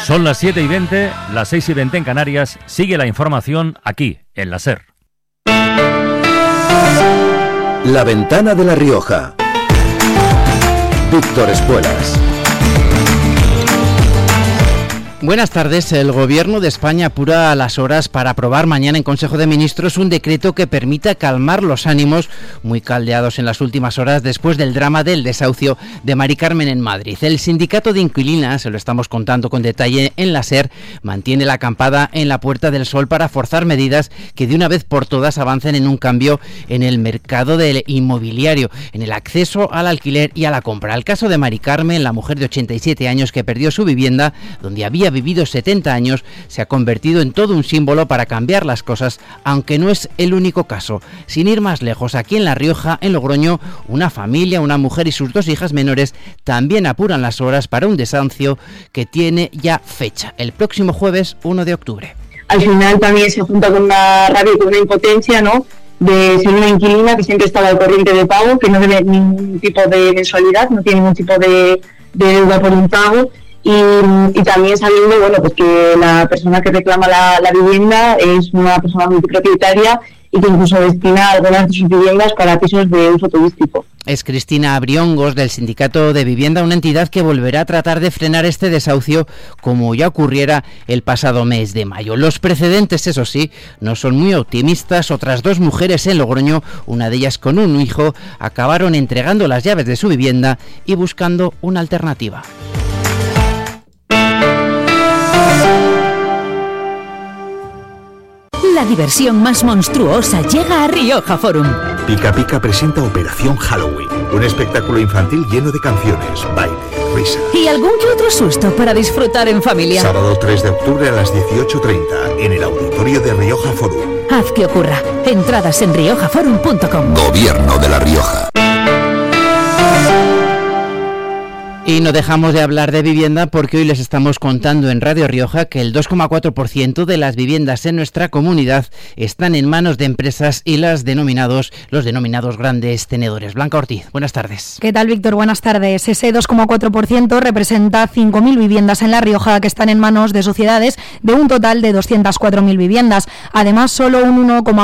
Son las 7:20, las 6:20 en Canarias. Sigue la información aquí, en la SER. La Ventana de La Rioja. Víctor Espuelas. Buenas tardes. El Gobierno de España apura las horas para aprobar mañana en Consejo de Ministros un decreto que permita calmar los ánimos muy caldeados en las últimas horas después del drama del desahucio de Mari Carmen en Madrid. El sindicato de inquilinas, se lo estamos contando con detalle en la SER, mantiene la acampada en la Puerta del Sol para forzar medidas que de una vez por todas avancen en un cambio en el mercado del inmobiliario, en el acceso al alquiler y a la compra. El caso de Mari Carmen, la mujer de 87 años que perdió su vivienda, donde había vivido 70 años, se ha convertido en todo un símbolo para cambiar las cosas, aunque no es el único caso. Sin ir más lejos, aquí en La Rioja, en Logroño, una familia, una mujer y sus 2 hijas menores también apuran las horas para un desahucio que tiene ya fecha, el próximo jueves 1 de octubre. Al final también se junta con una rabia y con una impotencia, ¿no?, de ser una inquilina que siempre estaba al corriente de pago, que no debe ningún tipo de mensualidad, no tiene ningún tipo de deuda por un pago. Y también sabiendo, bueno, pues que la persona que reclama la vivienda es una persona multipropietaria y que incluso destina algunas de sus viviendas para pisos de uso turístico. Es Cristina Briongos, del Sindicato de Vivienda, una entidad que volverá a tratar de frenar este desahucio como ya ocurriera el pasado mes de mayo. Los precedentes, eso sí, no son muy optimistas. Otras 2 mujeres en Logroño, una de ellas con un hijo, acabaron entregando las llaves de su vivienda y buscando una alternativa. La diversión más monstruosa llega a Rioja Forum. Pica Pica presenta Operación Halloween, un espectáculo infantil lleno de canciones, baile, risa. Y algún que otro susto para disfrutar en familia. Sábado 3 de octubre a las 18:30 en el auditorio de Rioja Forum. Haz que ocurra. Entradas en riojaforum.com. Gobierno de La Rioja. Y no dejamos de hablar de vivienda porque hoy les estamos contando en Radio Rioja que el 2,4% de las viviendas en nuestra comunidad están en manos de empresas y los denominados grandes tenedores. Blanca Ortiz, buenas tardes. ¿Qué tal, Víctor? Buenas tardes. Ese 2,4% representa 5.000 viviendas en La Rioja que están en manos de sociedades de un total de 204.000 viviendas. Además, solo un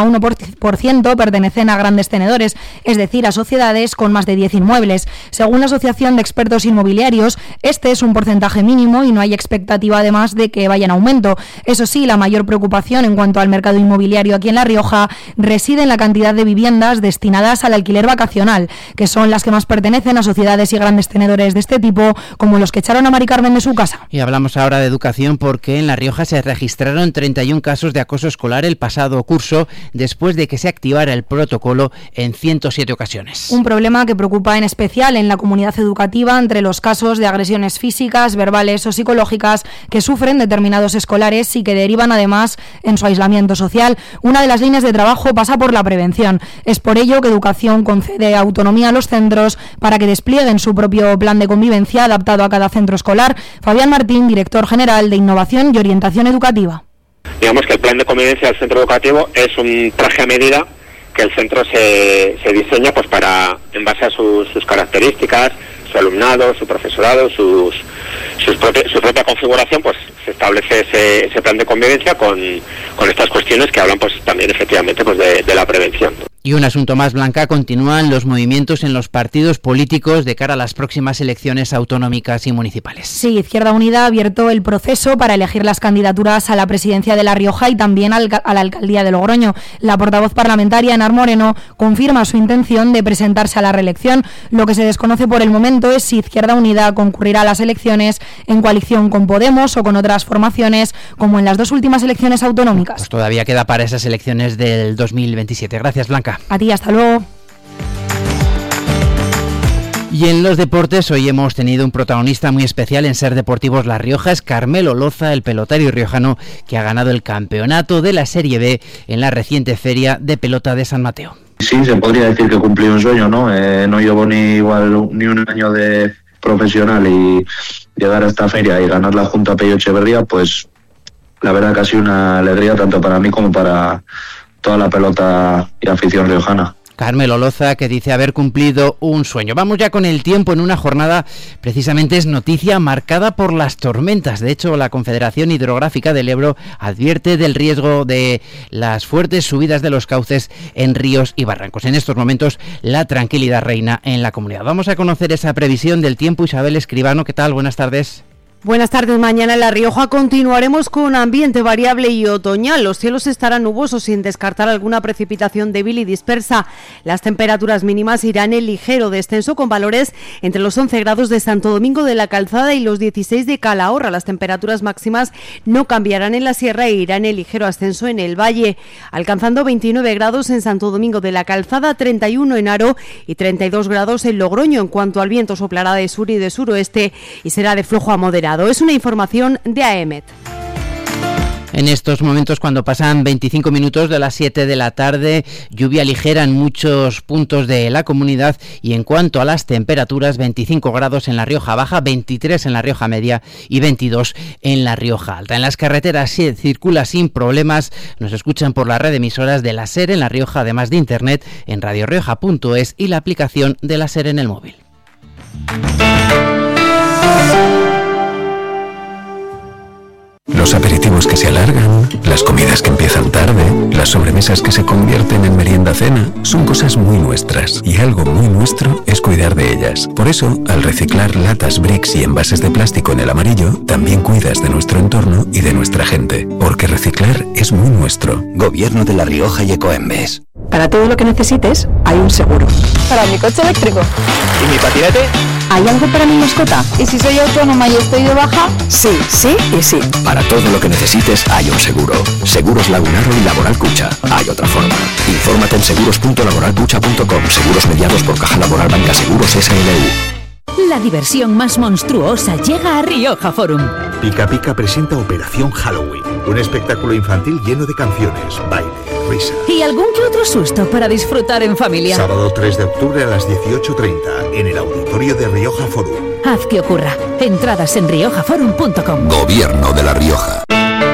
1,1% pertenecen a grandes tenedores, es decir, a sociedades con más de 10 inmuebles. Según la Asociación de Expertos Inmobiliarios, este es un porcentaje mínimo y no hay expectativa además de que vaya en aumento. Eso sí, la mayor preocupación en cuanto al mercado inmobiliario aquí en La Rioja reside en la cantidad de viviendas destinadas al alquiler vacacional, que son las que más pertenecen a sociedades y grandes tenedores de este tipo, como los que echaron a Mari Carmen de su casa. Y hablamos ahora de educación porque en La Rioja se registraron 31 casos de acoso escolar el pasado curso, después de que se activara el protocolo en 107 ocasiones. Un problema que preocupa en especial en la comunidad educativa entre los casos de agresiones físicas, verbales o psicológicas que sufren determinados escolares y que derivan además en su aislamiento social. Una de las líneas de trabajo pasa por la prevención. Es por ello que Educación concede autonomía a los centros para que desplieguen su propio plan de convivencia adaptado a cada centro escolar. Fabián Martín, director general de Innovación y Orientación Educativa. Digamos que el plan de convivencia del centro educativo es un traje a medida que el centro se diseña pues para, en base a sus características, su alumnado, su profesorado, su propia configuración, pues se establece ese plan de convivencia con estas cuestiones que hablan pues también efectivamente pues de la prevención. Y un asunto más, Blanca, continúan los movimientos en los partidos políticos de cara a las próximas elecciones autonómicas y municipales. Sí, Izquierda Unida ha abierto el proceso para elegir las candidaturas a la presidencia de La Rioja y también a la alcaldía de Logroño. La portavoz parlamentaria, Enar Moreno, confirma su intención de presentarse a la reelección. Lo que se desconoce por el momento es si Izquierda Unida concurrirá a las elecciones en coalición con Podemos o con otras formaciones, como en las 2 últimas elecciones autonómicas. Pues todavía queda para esas elecciones del 2027. Gracias, Blanca. A ti, hasta luego. Y en los deportes hoy hemos tenido un protagonista muy especial en Ser Deportivos La Rioja, es Carmelo Loza, el pelotari riojano que ha ganado el campeonato de la Serie B en la reciente Feria de Pelota de San Mateo. Sí, se podría decir que cumplí un sueño, ¿no? No llevo ni un año de profesional y llegar a esta feria y ganar la Junta Pello Echeverría, pues la verdad que ha sido una alegría tanto para mí como para toda la pelota y afición riojana. Carmelo Loza, que dice haber cumplido un sueño. Vamos ya con el tiempo en una jornada, precisamente es noticia marcada por las tormentas. De hecho, la Confederación Hidrográfica del Ebro advierte del riesgo de las fuertes subidas de los cauces en ríos y barrancos. En estos momentos, la tranquilidad reina en la comunidad. Vamos a conocer esa previsión del tiempo. Isabel Escribano, ¿qué tal? Buenas tardes. Buenas tardes. Mañana en La Rioja continuaremos con ambiente variable y otoñal. Los cielos estarán nubosos sin descartar alguna precipitación débil y dispersa. Las temperaturas mínimas irán en ligero descenso con valores entre los 11 grados de Santo Domingo de la Calzada y los 16 de Calahorra. Las temperaturas máximas no cambiarán en la sierra e irán en ligero ascenso en el valle, alcanzando 29 grados en Santo Domingo de la Calzada, 31 en Haro y 32 grados en Logroño. En cuanto al viento, soplará de sur y de suroeste y será de flojo a moderado. Es una información de AEMET. En estos momentos, cuando pasan 25 minutos de las 7 de la tarde, lluvia ligera en muchos puntos de la comunidad, y en cuanto a las temperaturas, 25 grados en La Rioja Baja, 23 en La Rioja Media y 22 en La Rioja Alta. En las carreteras se circula sin problemas. Nos escuchan por la red de emisoras de la SER en La Rioja, además de internet en radiorioja.es y la aplicación de la SER en el móvil. Los aperitivos que se alargan, las comidas que empiezan tarde, las sobremesas que se convierten en merienda-cena, son cosas muy nuestras, y algo muy nuestro es cuidar de ellas. Por eso, al reciclar latas, bricks y envases de plástico en el amarillo, también cuidas de nuestro entorno y de nuestra gente. Porque reciclar es muy nuestro. Gobierno de La Rioja y Ecoembes. Para todo lo que necesites, hay un seguro. Para mi coche eléctrico. ¿Y mi patinete? ¿Hay algo para mi mascota? ¿Y si soy autónoma y estoy de baja? Sí, sí y sí. Para todo lo que necesites hay un seguro. Seguros Lagunaro y Laboral Cucha. Hay otra forma. Infórmate en seguros.laboralcucha.com. Seguros mediados por Caja Laboral Banca Seguros SLU. La diversión más monstruosa llega a Rioja Forum. Pica Pica presenta Operación Halloween, un espectáculo infantil lleno de canciones, baile, risa. Y algún que otro susto para disfrutar en familia. Sábado 3 de octubre a las 18:30 en el auditorio de Rioja Forum. Haz que ocurra. Entradas en riojaforum.com. Gobierno de La Rioja.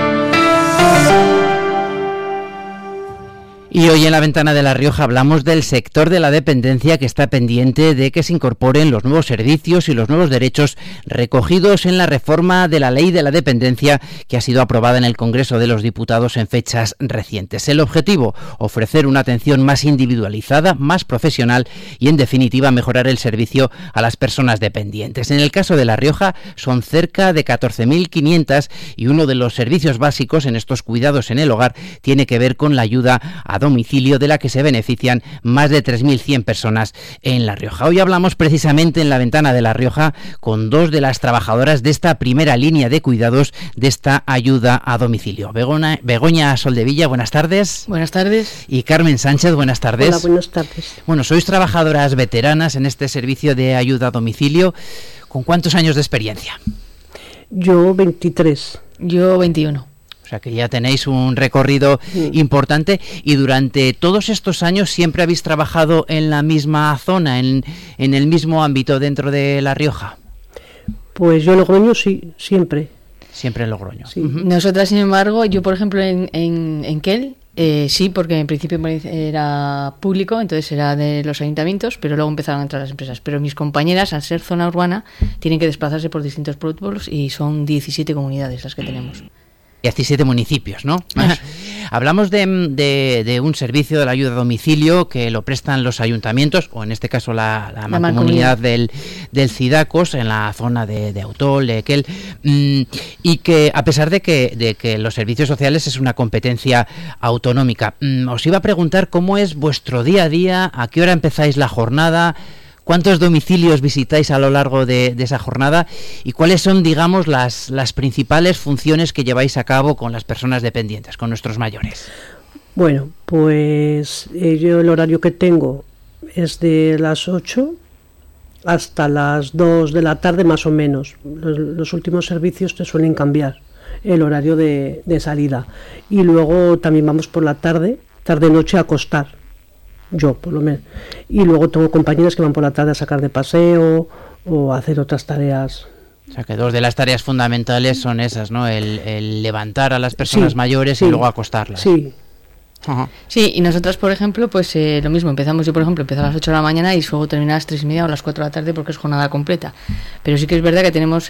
Y hoy en La Ventana de La Rioja hablamos del sector de la dependencia, que está pendiente de que se incorporen los nuevos servicios y los nuevos derechos recogidos en la reforma de la Ley de la Dependencia, que ha sido aprobada en el Congreso de los Diputados en fechas recientes. El objetivo, ofrecer una atención más individualizada, más profesional y, en definitiva, mejorar el servicio a las personas dependientes. En el caso de La Rioja son cerca de 14.500, y uno de los servicios básicos en estos cuidados en el hogar tiene que ver con la ayuda a domicilio, de la que se benefician más de 3.100 personas en La Rioja. Hoy hablamos precisamente en La Ventana de La Rioja con dos de las trabajadoras de esta primera línea de cuidados de esta ayuda a domicilio. Begoña Soldevilla, buenas tardes. Buenas tardes. Y Carmen Sánchez, buenas tardes. Hola, buenas tardes. Bueno, sois trabajadoras veteranas en este servicio de ayuda a domicilio. ¿Con cuántos años de experiencia? Yo 23. Yo 21. O sea que ya tenéis un recorrido importante, y durante todos estos años siempre habéis trabajado en la misma zona, en el mismo ámbito dentro de La Rioja. Pues yo en Logroño sí, siempre. Siempre en Logroño. Sí. Nosotras, sin embargo, yo por ejemplo en Kel, sí, porque en principio era público, entonces era de los ayuntamientos, pero luego empezaron a entrar las empresas. Pero mis compañeras, al ser zona urbana, tienen que desplazarse por distintos pueblos, y son 17 comunidades las que tenemos. 17 municipios, ¿no? Hablamos de un servicio de la ayuda a domicilio que lo prestan los ayuntamientos, o en este caso la mancomunidad del Cidacos, en la zona de Autol, de Ekel, y que a pesar de que los servicios sociales es una competencia autonómica. Os iba a preguntar cómo es vuestro día a día, a qué hora empezáis la jornada, cuántos domicilios visitáis a lo largo de esa jornada, y cuáles son, digamos, las principales funciones que lleváis a cabo con las personas dependientes, con nuestros mayores. Bueno, pues yo el horario que tengo es de las 8 hasta las 2 de la tarde más o menos. Los últimos servicios te suelen cambiar el horario de salida, y luego también vamos por la tarde-noche a acostar. Yo, por lo menos. Y luego tengo compañeras que van por la tarde a sacar de paseo o a hacer otras tareas. O sea, que dos de las tareas fundamentales son esas, ¿no? El levantar a las personas mayores y luego acostarlas. Sí. Sí, y nosotras, por ejemplo, pues lo mismo, yo por ejemplo empiezo a las 8 de la mañana y luego termino a las 3:30 o a las 4 de la tarde porque es jornada completa. Pero sí que es verdad que tenemos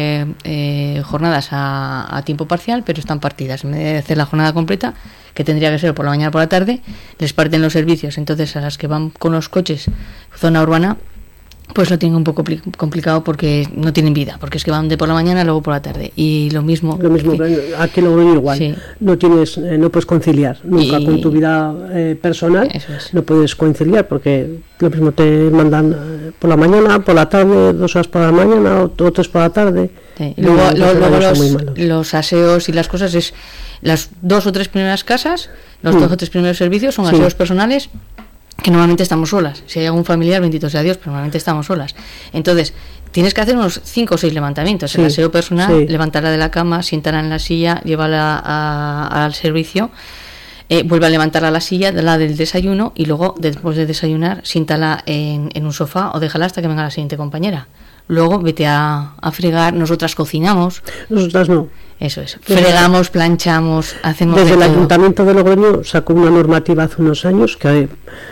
jornadas a tiempo parcial, pero están partidas. En vez de hacer la jornada completa, que tendría que ser por la mañana o por la tarde, les parten los servicios. Entonces a las que van con los coches zona urbana, pues lo tienen un poco complicado porque no tienen vida, porque es que van de por la mañana luego por la tarde. Y lo mismo aquí lo veo igual. Sí. No puedes conciliar nunca con tu vida personal. No puedes conciliar porque lo mismo te mandan por la mañana, por la tarde, 2 horas por la mañana o 3 por la tarde. Sí. Y luego los aseos y las cosas es las 2 o 3 primeras casas, los 2 o 3 primeros servicios son aseos personales, que normalmente estamos solas. Si hay algún familiar, bendito sea Dios, pero normalmente estamos solas. Entonces, tienes que hacer unos 5 o 6 levantamientos. El aseo personal, levantarla de la cama, sientarla en la silla, llevarla al servicio, vuelve a levantarla a la silla, la del desayuno, y luego, después de desayunar, siéntala en un sofá o déjala hasta que venga la siguiente compañera. Luego vete a fregar. Nosotras cocinamos. Nosotras no. Eso es. Fregamos, planchamos, hacemos. Desde el Ayuntamiento de Logroño sacó una normativa hace unos años que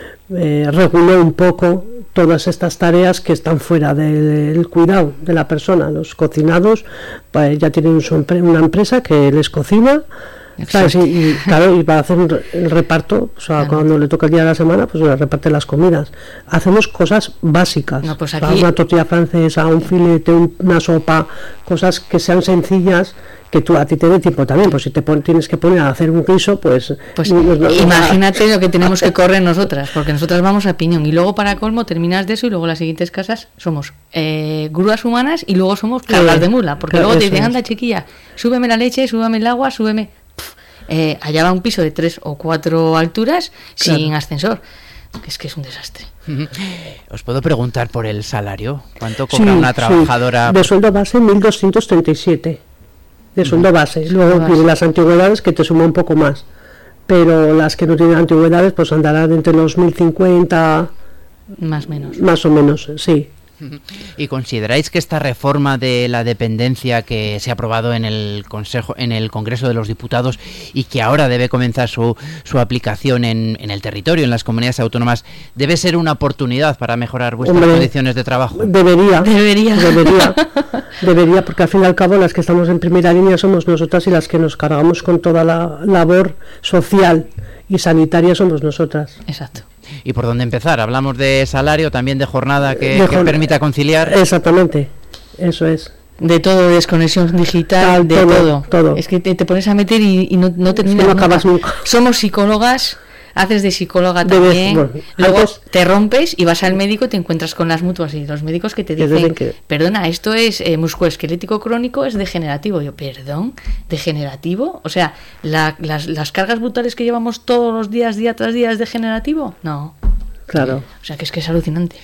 reguló un poco todas estas tareas que están fuera del cuidado de la persona. Los cocinados pues, ya tienen una empresa que les cocina. ¿Sabes? Y claro, y para hacer el reparto, o sea, cuando le toca el día de la semana, pues le reparte las comidas. Hacemos cosas básicas, no, pues aquí... o sea, una tortilla francesa, un filete, una sopa, cosas que sean sencillas, que tú a ti te dé tiempo también. Pues si tienes que poner a hacer un guiso, pues imagínate lo que tenemos que correr nosotras, porque nosotras vamos a piñón y luego para colmo terminas de eso y luego las siguientes casas somos grúas humanas y luego somos cargas de mula, porque luego te dicen, anda chiquilla, súbeme la leche, súbeme el agua, súbeme. Allá va un piso de 3 o 4 alturas sin ascensor. Es que es un desastre. ¿Os puedo preguntar por el salario? ¿Cuánto cobra una trabajadora? De sueldo base 1.237 de sueldo base. Luego tienen las antigüedades que te suma un poco más, pero las que no tienen antigüedades pues andarán entre los 1.050 más o menos, sí. ¿Y consideráis que esta reforma de la dependencia que se ha aprobado en el Congreso de los Diputados y que ahora debe comenzar su aplicación en el territorio, en las comunidades autónomas, debe ser una oportunidad para mejorar vuestras condiciones de trabajo? Debería, porque al fin y al cabo las que estamos en primera línea somos nosotras y las que nos cargamos con toda la labor social y sanitaria somos nosotras. Exacto. ¿Y por dónde empezar? Hablamos de salario, también de jornada que permita conciliar. Exactamente, eso es. De todo, desconexión digital, de todo. Es que te pones a meter y no terminas. No acabas nunca. Somos psicólogas, haces de psicóloga también, luego te rompes y vas al médico y te encuentras con las mutuas y los médicos que te dicen, perdona, esto es musculoesquelético crónico, es degenerativo. Yo, perdón, ¿degenerativo? O sea, las cargas brutales que llevamos todos los días, día tras día, ¿es degenerativo? No. Claro. O sea, que es alucinante.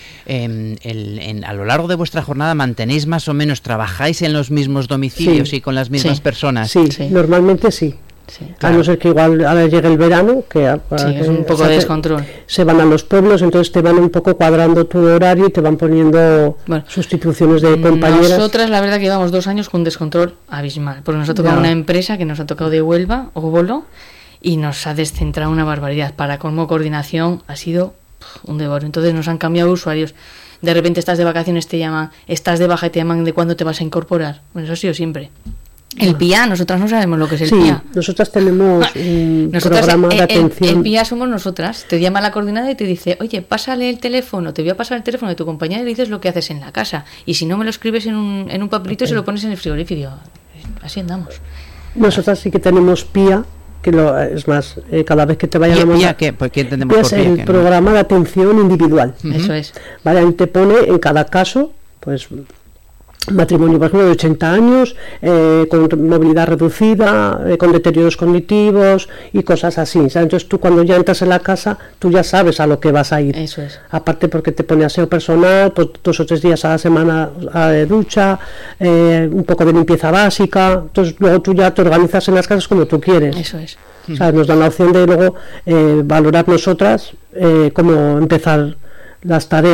A lo largo de vuestra jornada, ¿mantenéis más o menos, trabajáis en los mismos domicilios y con las mismas personas? Sí, normalmente sí. Sí, claro. A no ser que igual ahora llegue el verano, que es un poco de descontrol. Se van a los pueblos, entonces te van un poco cuadrando tu horario y te van poniendo sustituciones de compañeras. Nosotras la verdad que llevamos 2 años con un descontrol abismal, porque nos ha tocado una empresa que nos ha tocado de Huelva o Bolo y nos ha descentrado una barbaridad. Para colmo, coordinación ha sido un devoro. Entonces nos han cambiado usuarios. De repente estás de vacaciones, te llaman, estás de baja y te llaman de cuándo te vas a incorporar. Bueno, eso ha sido siempre. El PIA, nosotras no sabemos lo que es el PIA. Nosotras tenemos un programa de atención. El PIA somos nosotras. Te llama la coordinadora y te dice, oye, pásale el teléfono, te voy a pasar el teléfono de tu compañera y le dices lo que haces en la casa. Y si no, me lo escribes en un papelito y se lo pones en el frigorífico. Así andamos. Nosotras sí que tenemos PIA, que es más, cada vez que te vayan a mandar... ¿Qué entendemos por PIA? Es el programa de atención individual. Eso es. Vale, ahí te pone en cada caso, pues... matrimonio, por ejemplo, de 80 años, con movilidad reducida, con deterioros cognitivos y cosas así, ¿sabes? Entonces tú cuando ya entras en la casa, tú ya sabes a lo que vas a ir. Eso es. Aparte porque te pone aseo personal, 2 o 3 días a la semana de ducha, un poco de limpieza básica, entonces luego tú ya te organizas en las casas como tú quieres. Eso es. ¿Sabes? Nos dan la opción de luego valorar nosotras cómo empezar las tareas.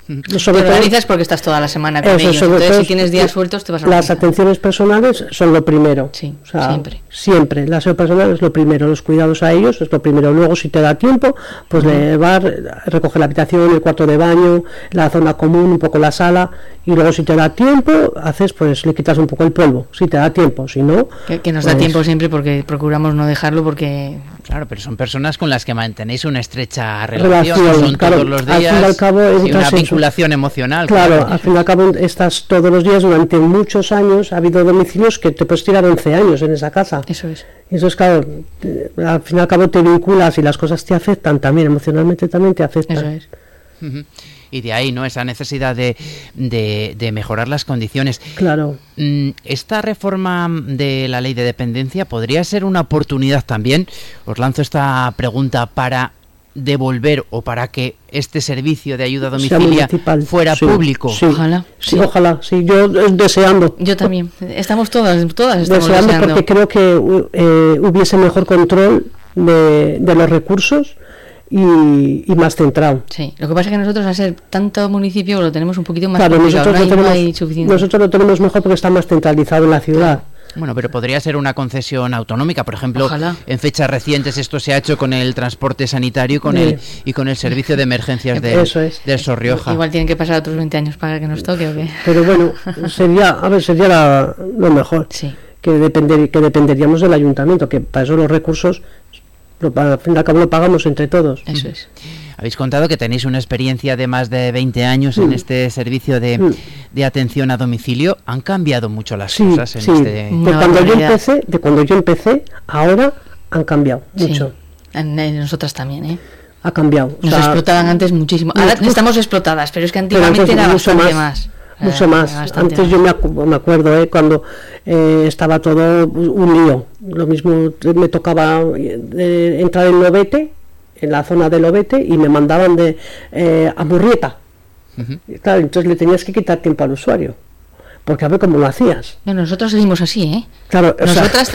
Te organizas porque estás toda la semana con ellos. Entonces, si tienes días sueltos, te vas a Las atenciones personales son lo primero. Sí, o sea, siempre. Siempre. El aseo personal es lo primero. Los cuidados a ellos es lo primero. Luego, si te da tiempo, pues recoger la habitación, el cuarto de baño, la zona común, un poco la sala. Y luego, si te da tiempo, le quitas un poco el polvo. Si te da tiempo. Si no... Que nos da tiempo siempre porque procuramos no dejarlo porque... Claro, pero son personas con las que mantenéis una estrecha relación, son claro, todos los días, al fin y al cabo, y una vinculación emocional. Claro, al fin y al cabo estás todos los días durante muchos años. Ha habido domicilios que te puedes tirar 11 años en esa casa. Eso es. Y eso es claro, al fin y al cabo te vinculas y las cosas te afectan también, emocionalmente también te afectan. Eso es. Y de ahí, ¿no?, esa necesidad de mejorar las condiciones. Claro. Esta reforma de la ley de dependencia podría ser una oportunidad también. Os lanzo esta pregunta para devolver o para que este servicio de ayuda a domicilio fuera público. Sí, ojalá. Sí, ojalá. Sí, yo deseando. Yo también. Estamos todas estamos deseando porque creo que hubiese mejor control de los recursos. Y más centrado. Sí, lo que pasa es que nosotros, al ser tanto municipio, lo tenemos un poquito más complicado. Nosotros lo tenemos mejor porque está más centralizado en la ciudad. Bueno, pero podría ser una concesión autonómica, por ejemplo. Ojalá. En fechas recientes esto se ha hecho con el transporte sanitario y con el servicio de emergencias del Sorrioja. Igual tienen que pasar otros 20 años para que nos toque, ¿o qué? Pero bueno, sería lo mejor. Sí. Que dependeríamos del ayuntamiento, que para eso los recursos al fin y al cabo lo pagamos entre todos. Eso es. Habéis contado que tenéis una experiencia de más de 20 años en este servicio de atención a domicilio. ¿Han cambiado mucho las cosas en este...? De cuando yo empecé, ahora han cambiado mucho. Nosotras también, ¿eh? Ha cambiado. Nos explotaban antes muchísimo. Ahora estamos explotadas, pero es que antiguamente era bastante más. Mucho más. Antes yo me acuerdo cuando estaba todo un lío. Lo mismo me tocaba entrar en Lobete, en la zona de Lobete, y me mandaban a Murrieta. Claro, entonces le tenías que quitar tiempo al usuario. Porque a ver cómo lo hacías. No, nosotros seguimos así, ¿eh? Claro, nosotras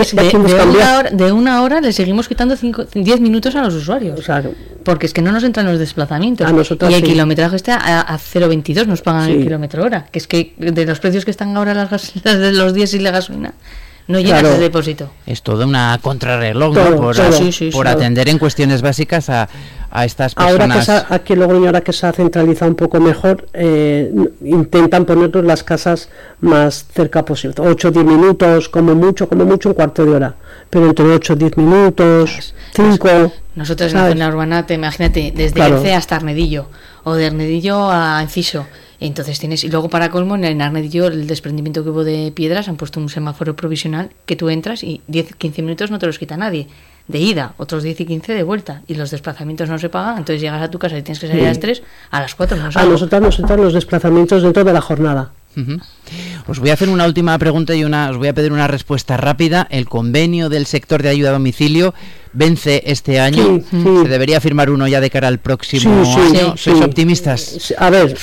de una hora le seguimos quitando 10 minutos a los usuarios. Claro. Porque es que no nos entran los desplazamientos. Y el kilometraje está a 0,22, nos pagan el kilómetro hora. Que es que de los precios que están ahora las de los diésel y la gasolina, no llegas el depósito. Es toda una contrarreloj, ¿no? Por atender en cuestiones básicas a estas personas. Aquí en Logroño, ahora que se ha centralizado un poco mejor, intentan ponernos las casas más cerca posible. 8 o 10 minutos, como mucho un cuarto de hora. Pero entre 8 o 10 minutos, 5... Nosotros en la zona urbana, imagínate, desde Erce hasta Arnedillo, o de Arnedillo a Enciso. Entonces tienes, y luego para colmo, en Arnedillo, el desprendimiento que hubo de piedras, han puesto un semáforo provisional que tú entras y 10-15 minutos no te los quita nadie. De ida, otros 10 y 15 de vuelta. Y los desplazamientos no se pagan, entonces llegas a tu casa y tienes que salir a las 3, a las 4 no salgo. A nosotros nos entran los desplazamientos dentro de la jornada. Os voy a hacer una última pregunta y os voy a pedir una respuesta rápida. El convenio del sector de ayuda a domicilio vence este año. Se debería firmar uno ya de cara al próximo año. ¿Sois optimistas? A ver,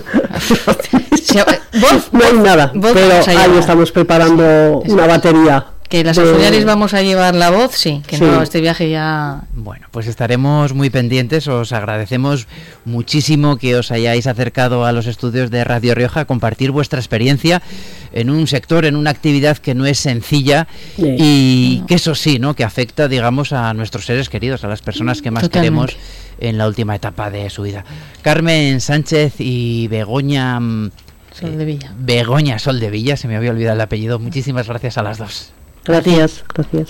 no hay nada, pero ahí estamos preparando una batería. Que las auxiliares vamos a llevar la voz, no, este viaje ya... Bueno, pues estaremos muy pendientes, os agradecemos muchísimo que os hayáis acercado a los estudios de Radio Rioja a compartir vuestra experiencia en un sector, en una actividad que no es sencilla y que eso sí, ¿no?, que afecta, digamos, a nuestros seres queridos, a las personas que más queremos en la última etapa de su vida. Carmen Sánchez y Begoña Soldevilla, se me había olvidado el apellido, muchísimas gracias a las dos. Gracias.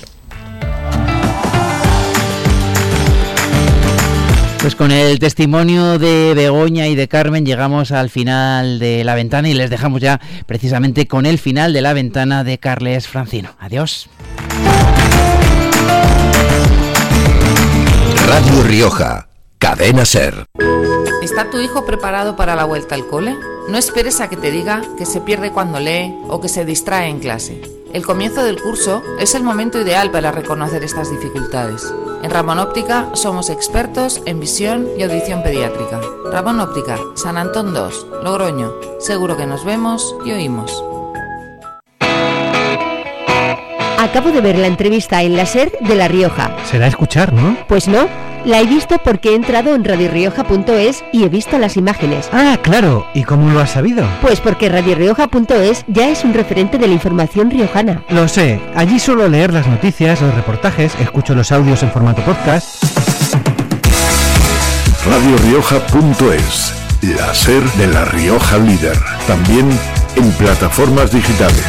Pues con el testimonio de Begoña y de Carmen llegamos al final de La Ventana y les dejamos ya precisamente con el final de La Ventana de Carles Francino. Adiós. Radio Rioja, Cadena SER. ¿Está tu hijo preparado para la vuelta al cole? No esperes a que te diga que se pierde cuando lee o que se distrae en clase. El comienzo del curso es el momento ideal para reconocer estas dificultades. En Ramón Óptica somos expertos en visión y audición pediátrica. Ramón Óptica, San Antón 2, Logroño. Seguro que nos vemos y oímos. Acabo de ver la entrevista en la SER de La Rioja. Será escuchar, ¿no? Pues no, la he visto porque he entrado en radiorioja.es y he visto las imágenes. Ah, claro. ¿Y cómo lo has sabido? Pues porque radiorioja.es ya es un referente de la información riojana. Lo sé. Allí suelo leer las noticias, los reportajes, escucho los audios en formato podcast. radiorioja.es, la SER de La Rioja líder. También en plataformas digitales.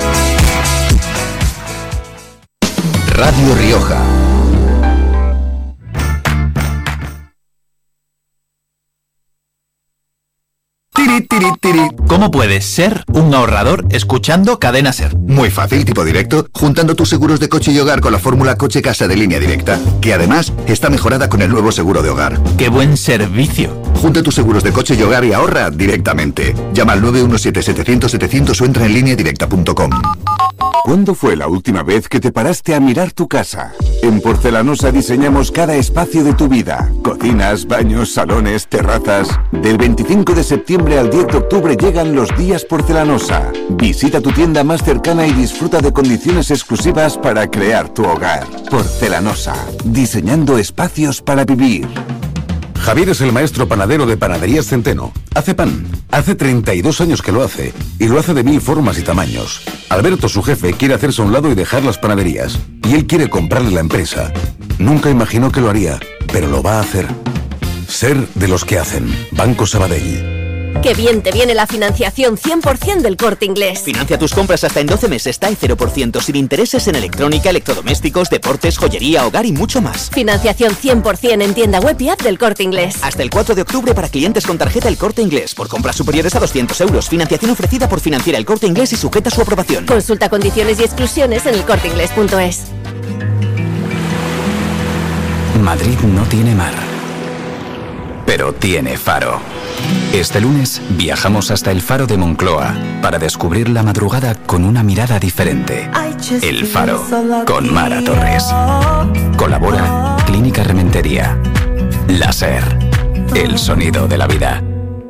Radio Rioja. ¿Cómo puedes ser un ahorrador escuchando Cadena SER? Muy fácil, tipo directo, juntando tus seguros de coche y hogar con la fórmula Coche Casa de Línea Directa, que además está mejorada con el nuevo seguro de hogar. ¡Qué buen servicio! Junta tus seguros de coche y hogar y ahorra directamente. Llama al 917-700-700 o entra en lineadirecta.com. ¿Cuándo fue la última vez que te paraste a mirar tu casa? En Porcelanosa diseñamos cada espacio de tu vida. Cocinas, baños, salones, terrazas. Del 25 de septiembre al 10 de octubre llegan los días Porcelanosa. Visita tu tienda más cercana y disfruta de condiciones exclusivas para crear tu hogar. Porcelanosa, diseñando espacios para vivir. Javier es el maestro panadero de Panaderías Centeno. Hace pan. Hace 32 años que lo hace. Y lo hace de 1000 formas y tamaños. Alberto, su jefe, quiere hacerse a un lado y dejar las panaderías. Y él quiere comprarle la empresa. Nunca imaginó que lo haría, pero lo va a hacer. Ser de los que hacen. Banco Sabadell. ¡Qué bien te viene la financiación 100% del Corte Inglés! Financia tus compras hasta en 12 meses, está en 0%, sin intereses en electrónica, electrodomésticos, deportes, joyería, hogar y mucho más. Financiación 100% en tienda web y app del Corte Inglés. Hasta el 4 de octubre para clientes con tarjeta El Corte Inglés. Por compras superiores a 200 euros. Financiación ofrecida por Financiera El Corte Inglés y sujeta a su aprobación. Consulta condiciones y exclusiones en elcorteinglés.es. Madrid no tiene mar, pero tiene faro. Este lunes viajamos hasta el Faro de Moncloa para descubrir la madrugada con una mirada diferente. El Faro, con Mara Torres. Colabora Clínica Rementería. La SER, el sonido de la vida.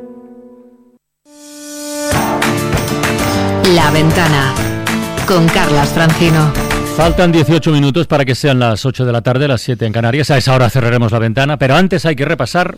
La Ventana, con Carlas Francino. Faltan 18 minutos para que sean las 8 de la tarde, las 7 en Canarias. A esa hora cerraremos la ventana, pero antes hay que repasar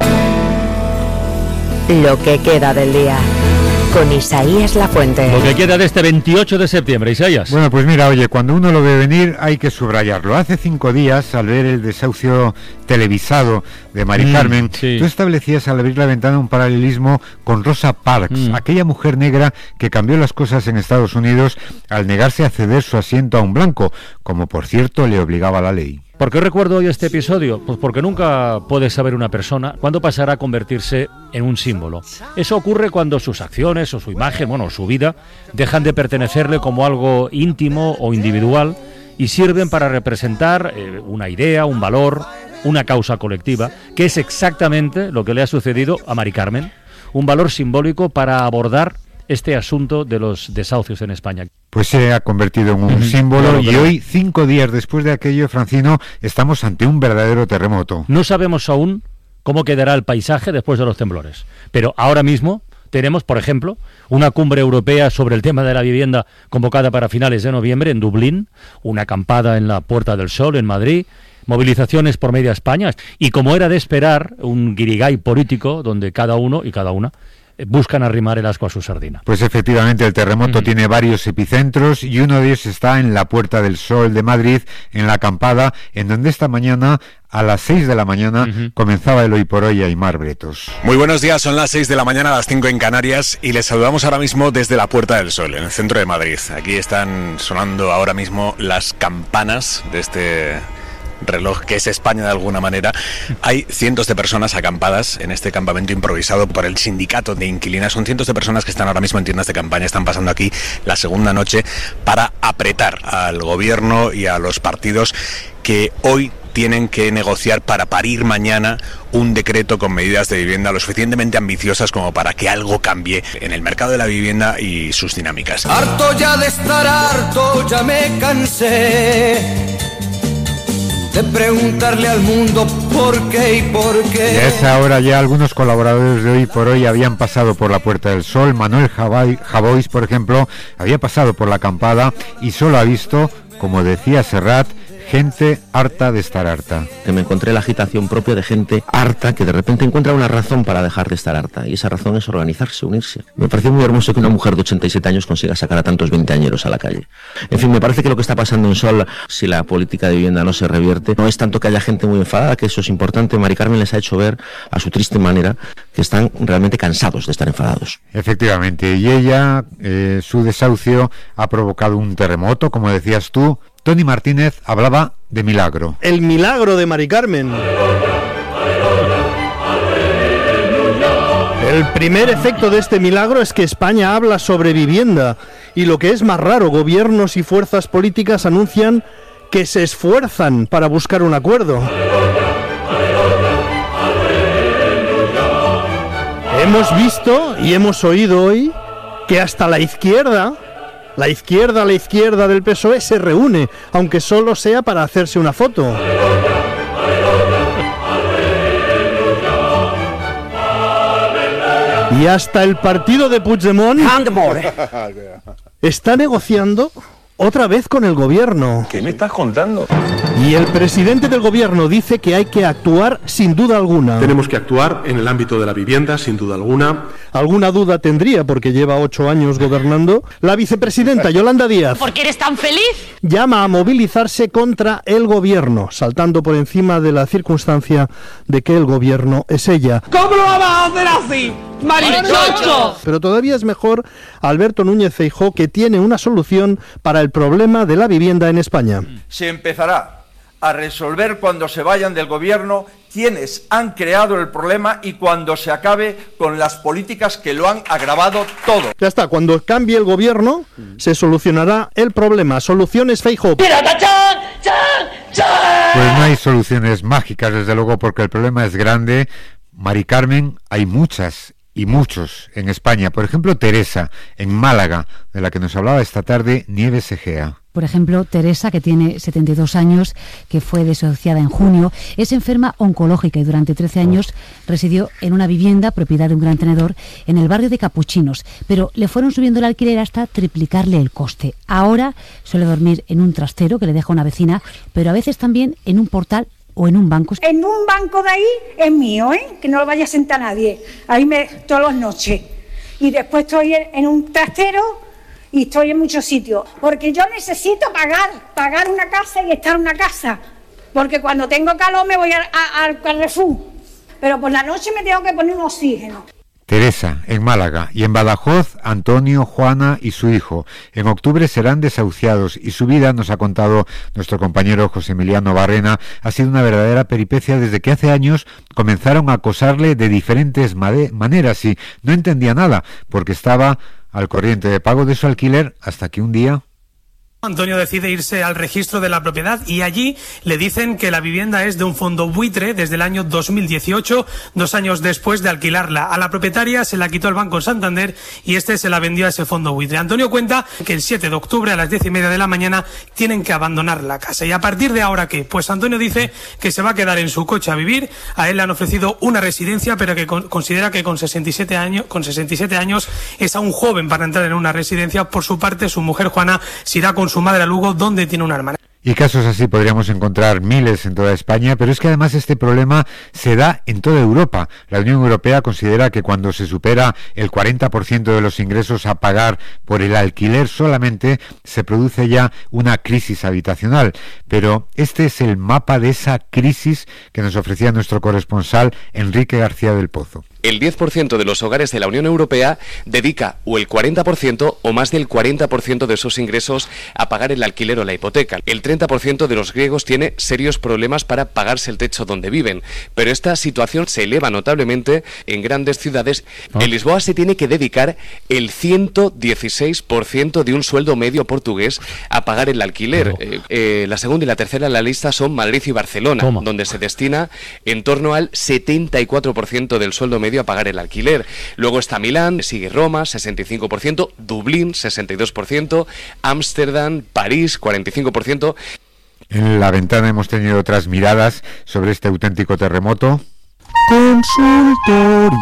lo que queda del día, con Isaías Lafuente. Lo que queda de este 28 de septiembre, Isaías. Bueno, pues mira, oye, cuando uno lo ve venir hay que subrayarlo. Hace 5 días, al ver el desahucio televisado de Mari Carmen, sí, tú establecías al abrir la ventana un paralelismo con Rosa Parks, aquella mujer negra que cambió las cosas en Estados Unidos al negarse a ceder su asiento a un blanco, como por cierto le obligaba la ley. ¿Por qué recuerdo hoy este episodio? Pues porque nunca puede saber una persona cuándo pasará a convertirse en un símbolo. Eso ocurre cuando sus acciones o su imagen, bueno, su vida, dejan de pertenecerle como algo íntimo o individual y sirven para representar una idea, un valor, una causa colectiva, que es exactamente lo que le ha sucedido a Mari Carmen. Un valor simbólico para abordar este asunto de los desahucios en España. Pues se ha convertido en un símbolo, claro, y hoy, 5 días después de aquello, Francino, estamos ante un verdadero terremoto. No sabemos aún cómo quedará el paisaje después de los temblores, pero ahora mismo tenemos, por ejemplo, una cumbre europea sobre el tema de la vivienda convocada para finales de noviembre en Dublín, una acampada en la Puerta del Sol en Madrid, movilizaciones por media España y, como era de esperar, un guirigay político donde cada uno y cada una buscan arrimar el asco a su sardina. Pues efectivamente el terremoto tiene varios epicentros y uno de ellos está en la Puerta del Sol de Madrid, en la acampada, en donde esta mañana a las 6 de la mañana comenzaba el Hoy por Hoy Aimar Bretos. Muy buenos días, son las 6 de la mañana, a las 5 en Canarias, y les saludamos ahora mismo desde la Puerta del Sol, en el centro de Madrid. Aquí están sonando ahora mismo las campanas de este reloj que es España de alguna manera. Hay cientos de personas acampadas en este campamento improvisado por el sindicato de inquilinas. Son cientos de personas que están ahora mismo en tiendas de campaña, están pasando aquí la segunda noche para apretar al gobierno y a los partidos que hoy tienen que negociar para parir mañana un decreto con medidas de vivienda lo suficientemente ambiciosas como para que algo cambie en el mercado de la vivienda y sus dinámicas. Harto ya de estar harto, ya me cansé de preguntarle al mundo por qué y por qué. Y a esa hora ya algunos colaboradores de Hoy por Hoy habían pasado por la Puerta del Sol. Manuel Javois, por ejemplo, había pasado por la acampada y solo ha visto como decía Serrat, gente harta de estar harta. Que me encontré la agitación propia de gente harta que de repente encuentra una razón para dejar de estar harta, y esa razón es organizarse, unirse. Me pareció muy hermoso que una mujer de 87 años consiga sacar a tantos veinteañeros a la calle. En fin, me parece que lo que está pasando en Sol, si la política de vivienda no se revierte, no es tanto que haya gente muy enfadada, que eso es importante. Mari Carmen les ha hecho ver, a su triste manera, que están realmente cansados de estar enfadados. Efectivamente, y ella, su desahucio ha provocado un terremoto, como decías tú. Tony Martínez hablaba de milagro. El milagro de Mari Carmen. El primer efecto de este milagro es que España habla sobre vivienda, y lo que es más raro, gobiernos y fuerzas políticas anuncian que se esfuerzan para buscar un acuerdo. Hemos visto y hemos oído hoy que hasta la izquierda del PSOE se reúne, aunque solo sea para hacerse una foto. Y hasta el partido de Puigdemont está negociando otra vez con el gobierno. ¿Qué me estás contando? Y el presidente del gobierno dice que hay que actuar sin duda alguna. Tenemos que actuar en el ámbito de la vivienda, sin duda alguna. Alguna duda tendría, porque lleva 8 años gobernando, la vicepresidenta Yolanda Díaz. ¿Por qué eres tan feliz? Llama a movilizarse contra el gobierno, saltando por encima de la circunstancia de que el gobierno es ella. ¿Cómo lo vamos a hacer así? ¡Marichocho! Pero todavía es mejor Alberto Núñez Feijóo, que tiene una solución para el problema de la vivienda en España. Se empezará a resolver cuando se vayan del gobierno quienes han creado el problema y cuando se acabe con las políticas que lo han agravado todo. Ya está, cuando cambie el gobierno se solucionará el problema. Soluciones Feijóo. Pues no hay soluciones mágicas, desde luego, porque el problema es grande. Mari Carmen, hay muchas y muchos en España. Por ejemplo, Teresa, en Málaga, de la que nos hablaba esta tarde Nieves Egea. Por ejemplo, Teresa, que tiene 72 años, que fue desahuciada en junio, es enferma oncológica y durante 13 años residió en una vivienda propiedad de un gran tenedor en el barrio de Capuchinos, pero le fueron subiendo el alquiler hasta triplicarle el coste. Ahora suele dormir en un trastero que le deja una vecina, pero a veces también en un portal o en un banco. En un banco de ahí es mío, que no lo vaya a sentar nadie. Ahí todas las noches. Y después estoy en un trastero y estoy en muchos sitios. Porque yo necesito pagar una casa y estar en una casa. Porque cuando tengo calor me voy al Carrefour. Pero por la noche me tengo que poner un oxígeno. Teresa, en Málaga, y en Badajoz, Antonio, Juana y su hijo. En octubre serán desahuciados y su vida, nos ha contado nuestro compañero José Emiliano Barrena, ha sido una verdadera peripecia desde que hace años comenzaron a acosarle de diferentes maneras y no entendía nada, porque estaba al corriente de pago de su alquiler hasta que un día... Antonio decide irse al registro de la propiedad y allí le dicen que la vivienda es de un fondo buitre desde el año 2018, 2 años después de alquilarla. A la propietaria se la quitó el Banco Santander y se la vendió a ese fondo buitre. Antonio cuenta que el 7 de octubre a las 10:30 de la mañana tienen que abandonar la casa. ¿Y a partir de ahora qué? Pues Antonio dice que se va a quedar en su coche a vivir. A él le han ofrecido una residencia, pero que considera que con 67 años es aún joven para entrar en una residencia. Por su parte, su mujer Juana se irá con su madre a Lugo, donde tiene una hermana. Y casos así podríamos encontrar miles en toda España, pero es que además este problema se da en toda Europa. La Unión Europea considera que cuando se supera el 40% de los ingresos a pagar por el alquiler solamente se produce ya una crisis habitacional. Pero este es el mapa de esa crisis que nos ofrecía nuestro corresponsal Enrique García del Pozo. El 10% de los hogares de la Unión Europea dedica o el 40% o más del 40% de sus ingresos a pagar el alquiler o la hipoteca. El 30% de los griegos tiene serios problemas para pagarse el techo donde viven, pero esta situación se eleva notablemente en grandes ciudades. En Lisboa se tiene que dedicar el 116% de un sueldo medio portugués a pagar el alquiler. La segunda y la tercera en la lista son Madrid y Barcelona, donde se destina en torno al 74% del sueldo medio a pagar el alquiler. Luego está Milán, sigue Roma, 65%, Dublín, 62%, Ámsterdam, París, 45%. En la ventana hemos tenido otras miradas sobre este auténtico terremoto. Consultorio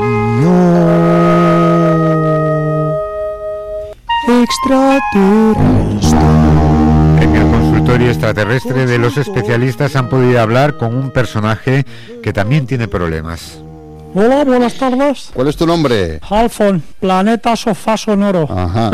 extraterrestre. En el consultorio laboratorio extraterrestre de los especialistas han podido hablar con un personaje que también tiene problemas. Hola, buenas tardes. ¿Cuál es tu nombre? Halfon, planeta Sofá Sonoro. Ajá.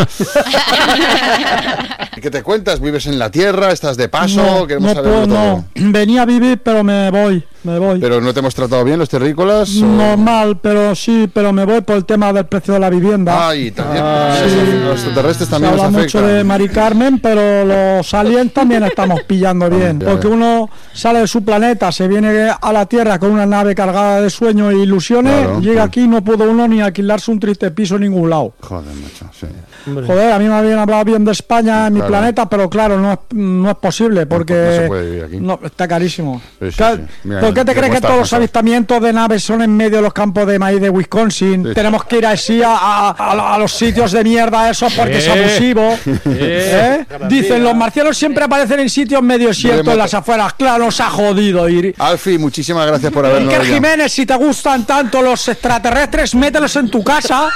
¿Y qué te cuentas? ¿Vives en la Tierra? ¿Estás de paso? No, Queremos no saberlo puedo, todo. no. Venía a vivir, pero me voy. ¿Pero no te hemos tratado bien los terrícolas? Normal, pero sí, pero me voy por el tema del precio de la vivienda. Ay, también. Sí. Los extraterrestres también Se nos habla afectan. mucho de Mari Carmen, pero los aliens también estamos pillando bien. Porque uno sale de su planeta, se viene a la Tierra con una nave cargada de sueños e ilusiones, Claro, llega aquí y no pudo uno ni alquilarse un triste piso en ningún lado. Joder, macho, sí. Joder, a mí me habían hablado bien de España en mi Claro. planeta, pero claro, no es posible porque No se puede vivir aquí. no, está carísimo. Sí, sí, Claro, sí. Mira, ¿por qué te ¿qué crees que cuesta todos los pasar? avistamientos de naves son en medio de los campos de maíz de Wisconsin? Sí. Tenemos que ir así a los sitios de mierda esos porque es abusivo. Dicen, los marcianos siempre aparecen en sitios medio desiertos en las afueras. Claro, nos ha jodido ir. Alfie, muchísimas gracias por habernos Iker llamado. Jiménez, si te gustan tanto los extraterrestres, mételos en tu casa.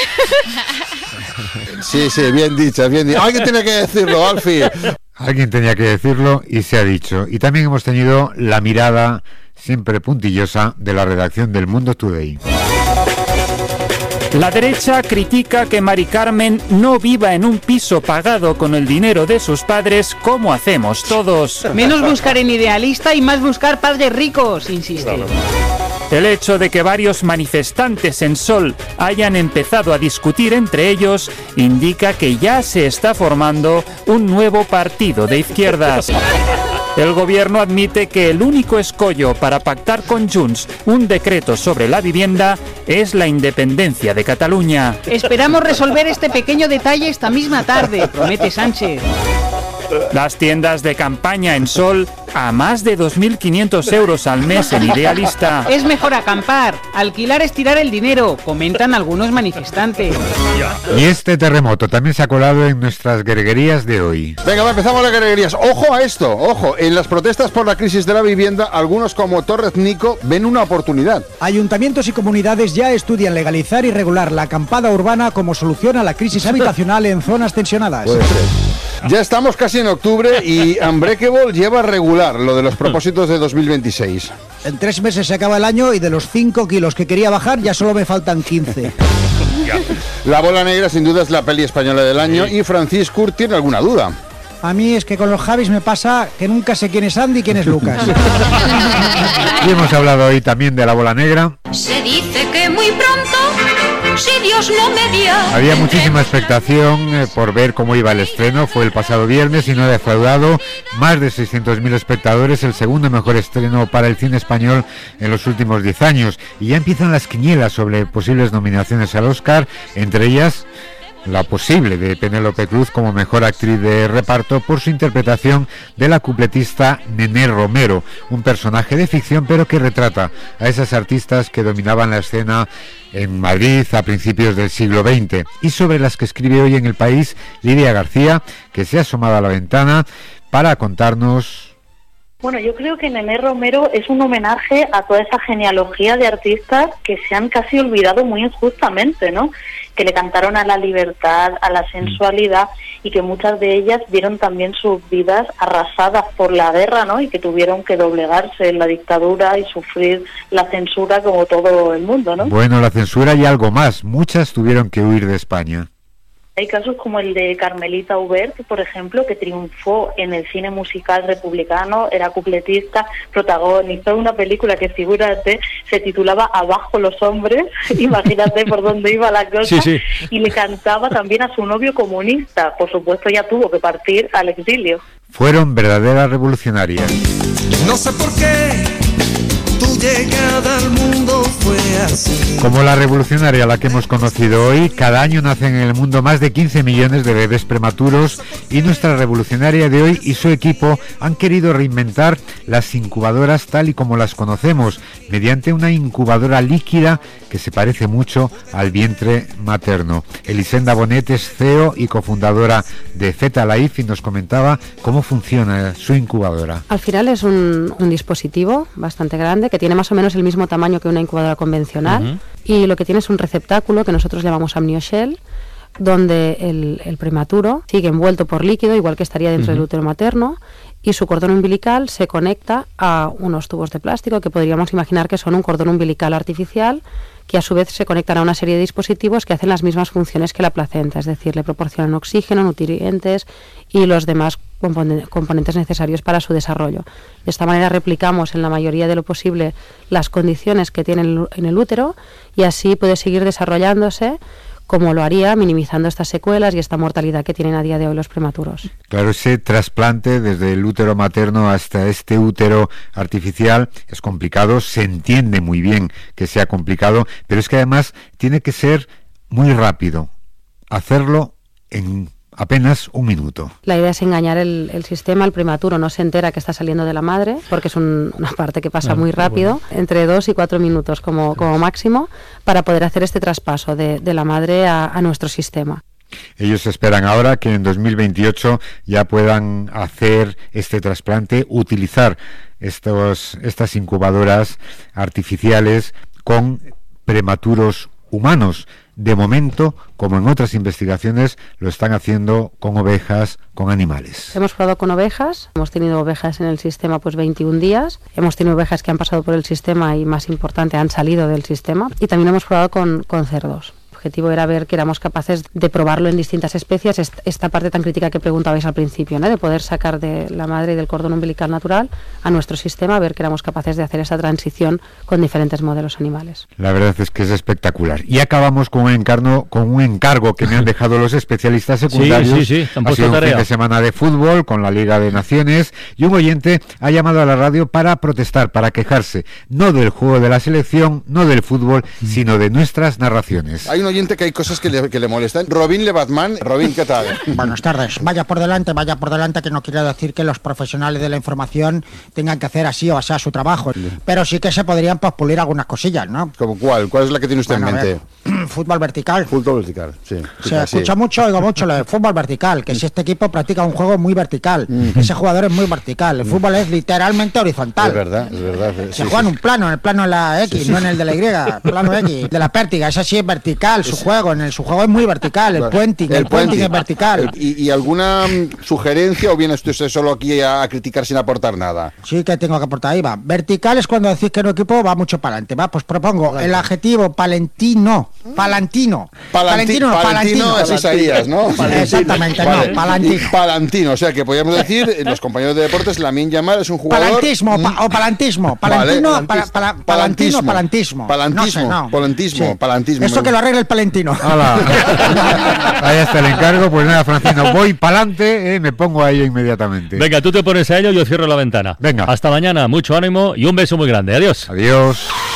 Sí, bien dicho, bien dicho. Alguien tiene que decirlo, Alfie. Alguien tenía que decirlo y se ha dicho. Y también hemos tenido la mirada siempre puntillosa de la redacción del Mundo Today. La derecha critica que Mari Carmen no viva en un piso pagado con el dinero de sus padres como hacemos todos. Menos buscar en Idealista y más buscar padres ricos, insiste. El hecho de que varios manifestantes en Sol hayan empezado a discutir entre ellos indica que ya se está formando un nuevo partido de izquierdas. El gobierno admite que el único escollo para pactar con Junts un decreto sobre la vivienda es la independencia de Cataluña. Esperamos resolver este pequeño detalle esta misma tarde, promete Sánchez. Las tiendas de campaña en Sol a más de 2.500 euros al mes en Idealista. Es mejor acampar, alquilar es tirar el dinero, comentan algunos manifestantes. Y este terremoto también se ha colado en nuestras guerrerías de hoy. Venga, va, empezamos las guerrerías. Ojo a esto, ojo. En las protestas por la crisis de la vivienda, algunos como Torrez Nico ven una oportunidad. Ayuntamientos y comunidades ya estudian legalizar y regular la acampada urbana como solución a la crisis habitacional en zonas tensionadas. Ya estamos casi en octubre y Unbreakable lleva regular lo de los propósitos de 2026. En 3 meses se acaba el año y de los 5 kilos que quería bajar ya solo me faltan 15. La bola negra sin duda es la peli española del año y Francisco tiene alguna duda. A mí es que con los Javis me pasa que nunca sé quién es Andy y quién es Lucas. Y hemos hablado hoy también de la bola negra. Se dice que muy pronto, si Dios no media. Había muchísima expectación por ver cómo iba el estreno. Fue el pasado viernes y no ha defraudado. Más de 600.000 espectadores, el segundo mejor estreno para el cine español en los últimos 10 años. Y ya empiezan las quinielas sobre posibles nominaciones al Oscar, entre ellas la posible de Penélope Cruz como mejor actriz de reparto por su interpretación de la cupletista Nené Romero, un personaje de ficción pero que retrata a esas artistas que dominaban la escena en Madrid a principios del siglo XX, y sobre las que escribe hoy en El País Lidia García, que se ha asomado a la ventana para contarnos. Bueno, yo creo que Nené Romero es un homenaje a toda esa genealogía de artistas que se han casi olvidado muy injustamente, ¿no? Que le cantaron a la libertad, a la sensualidad, y que muchas de ellas vieron también sus vidas arrasadas por la guerra, ¿no? Y que tuvieron que doblegarse en la dictadura y sufrir la censura como todo el mundo, ¿no? Bueno, la censura y algo más. Muchas tuvieron que huir de España. Hay casos como el de Carmelita Hubert, por ejemplo, que triunfó en el cine musical republicano, era cupletista, protagonizó una película que, figúrate, se titulaba Abajo los hombres, imagínate por dónde iba la cosa, sí. Y le cantaba también a su novio comunista, por supuesto ya tuvo que partir al exilio. Fueron verdaderas revolucionarias. No sé por qué tu llegada al mundo fue así. Como la revolucionaria a la que hemos conocido hoy, cada año nacen en el mundo más de 15 millones de bebés prematuros, y nuestra revolucionaria de hoy y su equipo han querido reinventar las incubadoras tal y como las conocemos, mediante una incubadora líquida que se parece mucho al vientre materno. Elisenda Bonet es CEO y cofundadora de Feta Life y nos comentaba cómo funciona su incubadora. Al final es un dispositivo bastante grande que tiene más o menos el mismo tamaño que una incubadora convencional, y lo que tiene es un receptáculo que nosotros llamamos amnioshell, donde el prematuro sigue envuelto por líquido, igual que estaría dentro del útero materno, y su cordón umbilical se conecta a unos tubos de plástico que podríamos imaginar que son un cordón umbilical artificial, que a su vez se conectan a una serie de dispositivos que hacen las mismas funciones que la placenta, es decir, le proporcionan oxígeno, nutrientes y los demás componentes necesarios para su desarrollo. De esta manera replicamos en la mayoría de lo posible las condiciones que tiene en el útero y así puede seguir desarrollándose como lo haría, minimizando estas secuelas y esta mortalidad que tienen a día de hoy los prematuros. Claro, ese trasplante desde el útero materno hasta este útero artificial es complicado, se entiende muy bien que sea complicado, pero es que además tiene que ser muy rápido, hacerlo en apenas un minuto. La idea es engañar el sistema. El prematuro no se entera que está saliendo de la madre, porque es una parte que pasa muy rápido, entre 2 y 4 minutos como máximo, para poder hacer este traspaso de la madre a nuestro sistema. Ellos esperan ahora que en 2028 ya puedan hacer este trasplante, utilizar estas incubadoras artificiales con prematuros humanos. De momento, como en otras investigaciones, lo están haciendo con ovejas, con animales. Hemos probado con ovejas, hemos tenido ovejas en el sistema 21 días, hemos tenido ovejas que han pasado por el sistema y, más importante, han salido del sistema, y también hemos probado con cerdos. El objetivo era ver que éramos capaces de probarlo en distintas especies, esta parte tan crítica que preguntabais al principio, ¿no? De poder sacar de la madre y del cordón umbilical natural a nuestro sistema, ver que éramos capaces de hacer esa transición con diferentes modelos animales. La verdad es que es espectacular. Y acabamos con un encargo que me han dejado los especialistas secundarios. Sí, ha sido un fin de semana de fútbol con la Liga de Naciones y un oyente ha llamado a la radio para protestar, para quejarse, no del juego de la selección, no del fútbol, sino de nuestras narraciones. Hay un oyente que hay cosas que le molestan. Robin Lebatman. Robin, ¿qué tal? Buenas tardes. Vaya por delante, que no quiere decir que los profesionales de la información tengan que hacer así o así su trabajo. Pero sí que se podrían pulir algunas cosillas, ¿no? ¿Como cuál? ¿Cuál es la que tiene usted en mente? Fútbol vertical. Fútbol vertical, sí. Se escucha mucho, oigo mucho lo de fútbol vertical, que si este equipo practica un juego muy vertical, que ese jugador es muy vertical. El fútbol es literalmente horizontal. Es verdad. Se juega en un plano, en el plano de la X, no en el de la Y, plano X. De la pértiga, ese sí es vertical, su juego es muy vertical, el puenting es vertical. ¿Y alguna sugerencia o viene usted solo aquí a criticar sin aportar nada? Sí que tengo que aportar, ahí va. Vertical es cuando decís que un equipo va mucho para adelante, va, pues propongo el adjetivo palantino es Isaías, ¿no? Exactamente, no, palantino. Palantino, o sea que podríamos decir, los compañeros de deportes, Lamine Yamal es un jugador... Palantismo. Esto que lo arregle el palentino. Ahí está el encargo. Pues nada, Francino, voy para adelante, me pongo a ello inmediatamente. Venga, tú te pones a ello, yo cierro la ventana. Venga. Hasta mañana, mucho ánimo y un beso muy grande. Adiós. Adiós.